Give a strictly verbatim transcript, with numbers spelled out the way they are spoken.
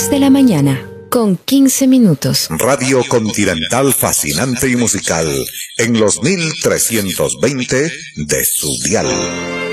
diez de la mañana, con quince minutos. Radio Continental fascinante y musical en los mil trescientos veinte de su dial.